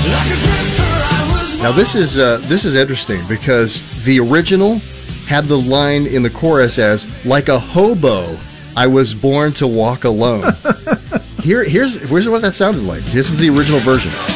Now this is interesting because the original had the line in the chorus as, like a hobo, I was born to walk alone. Here's what that sounded like. This is the original version.